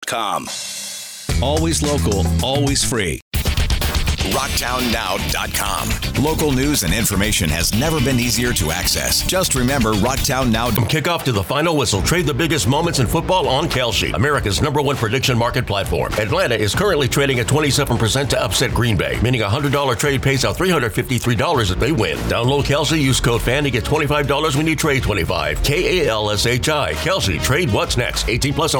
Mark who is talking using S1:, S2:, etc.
S1: RocktownNow.com. Always local, always free.
S2: RocktownNow.com. Local news and information has never been easier to access. Just remember Rocktown Now.
S3: From kickoff to the final whistle, trade the biggest moments in football on Kalshi, America's #1 prediction market platform. Atlanta is currently trading at 27% to upset Green Bay, meaning a $100 trade pays out $353 if they win. Download Kalshi, use code FAN to get $25 when you trade $25. KALSHI. Kalshi, trade what's next. 18 plus.